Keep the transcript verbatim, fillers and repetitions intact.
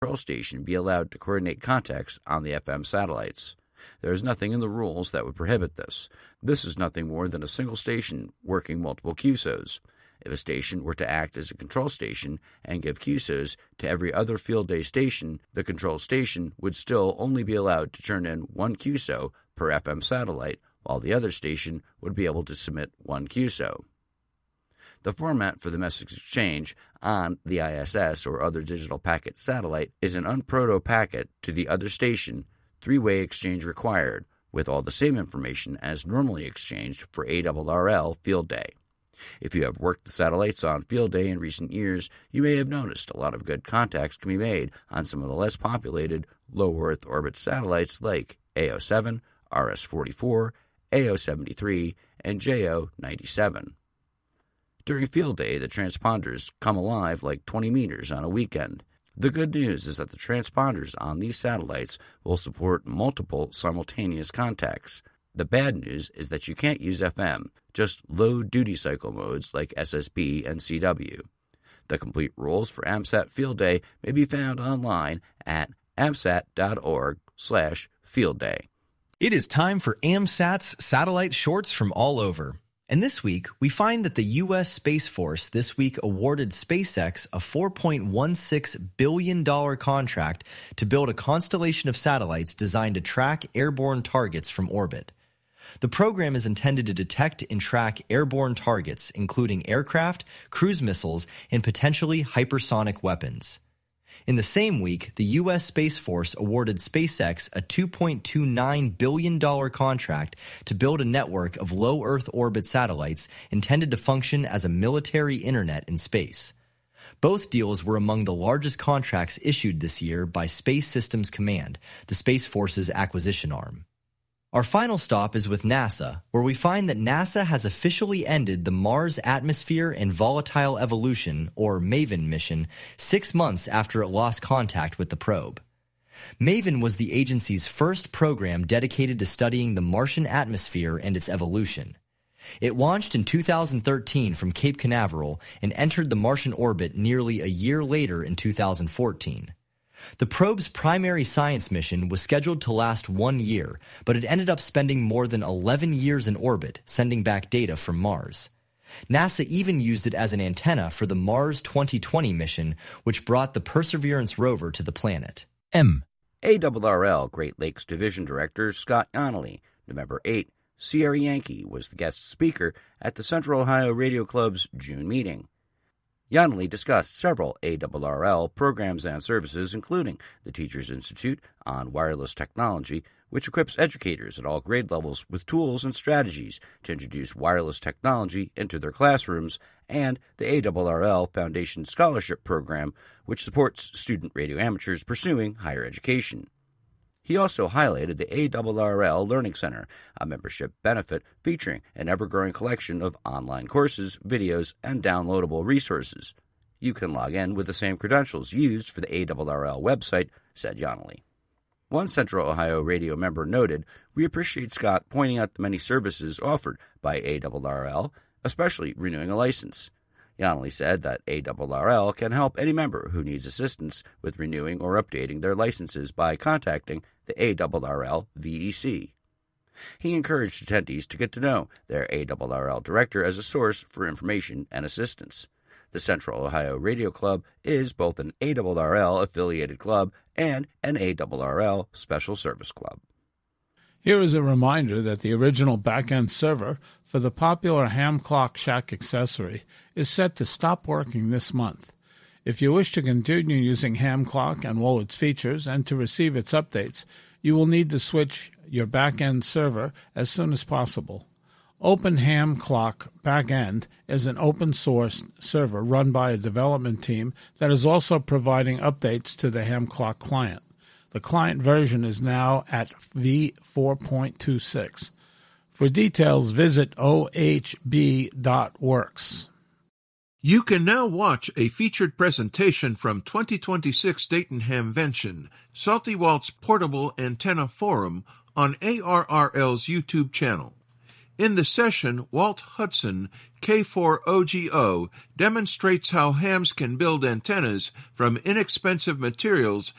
control station be allowed to coordinate contacts on the F M satellites. There is nothing in the rules that would prohibit this. This is nothing more than a single station working multiple Q S Os. If a station were to act as a control station and give Q S Os to every other field day station, the control station would still only be allowed to turn in one Q S O per F M satellite, while the other station would be able to submit one Q S O. The format for the message exchange on the I S S or other digital packet satellite is an unproto packet to the other station, three-way exchange required, with all the same information as normally exchanged for A R R L Field Day. If you have worked the satellites on Field Day in recent years, you may have noticed a lot of good contacts can be made on some of the less populated low Earth orbit satellites like A O seven, R S forty-four, A O seventy-three, and J O ninety-seven. During Field Day, the transponders come alive like twenty meters on a weekend. The good news is that the transponders on these satellites will support multiple simultaneous contacts. The bad news is that you can't use F M, just low duty cycle modes like S S B and C W. The complete rules for AMSAT Field Day may be found online at amsat.org slash field day. It is time for AMSAT's satellite shorts from all over. And this week, we find that the U S Space Force this week awarded SpaceX a four point one six billion dollars contract to build a constellation of satellites designed to track airborne targets from orbit. The program is intended to detect and track airborne targets, including aircraft, cruise missiles, and potentially hypersonic weapons. In the same week, the U S Space Force awarded SpaceX a two point two nine billion dollars contract to build a network of low Earth orbit satellites intended to function as a military internet in space. Both deals were among the largest contracts issued this year by Space Systems Command, the Space Force's acquisition arm. Our final stop is with NASA, where we find that NASA has officially ended the Mars Atmosphere and Volatile Evolution, or MAVEN mission, six months after it lost contact with the probe. MAVEN was the agency's first program dedicated to studying the Martian atmosphere and its evolution. It launched in two thousand thirteen from Cape Canaveral and entered the Martian orbit nearly a year later in two thousand fourteen. The probe's primary science mission was scheduled to last one year, but it ended up spending more than eleven years in orbit, sending back data from Mars. NASA even used it as an antenna for the Mars twenty twenty mission, which brought the Perseverance rover to the planet. M. A R R L Great Lakes Division Director Scott Yonley, November eighth, Sierra Yankee, was the guest speaker at the Central Ohio Radio Club's June meeting. Yonley discussed several A R R L programs and services, including the Teachers Institute on Wireless Technology, which equips educators at all grade levels with tools and strategies to introduce wireless technology into their classrooms, and the A R R L Foundation Scholarship Program, which supports student radio amateurs pursuing higher education. He also highlighted the A R R L Learning Center, a membership benefit featuring an ever-growing collection of online courses, videos, and downloadable resources. You can log in with the same credentials used for the A R R L website, said Yonley. One Central Ohio radio member noted, "We appreciate Scott pointing out the many services offered by A R R L, especially renewing a license." Yonley said that A R R L can help any member who needs assistance with renewing or updating their licenses by contacting the A R R L V E C. He encouraged attendees to get to know their A R R L director as a source for information and assistance. The Central Ohio Radio Club is both an A R R L-affiliated club and an A R R L Special Service Club. Here is a reminder that the original back-end server for the popular Ham Clock Shack accessory is set to stop working this month. If you wish to continue using Ham Clock and all its features and to receive its updates, you will need to switch your back-end server as soon as possible. Open Ham Clock Backend is an open-source server run by a development team that is also providing updates to the Ham Clock client. The client version is now at v four point two six. For details, visit o h b dot works. You can now watch a featured presentation from twenty twenty-six Dayton Hamvention, Salty Walt's Portable Antenna Forum, on A R R L's YouTube channel. In the session, Walt Hudson, K four O G O, demonstrates how hams can build antennas from inexpensive materials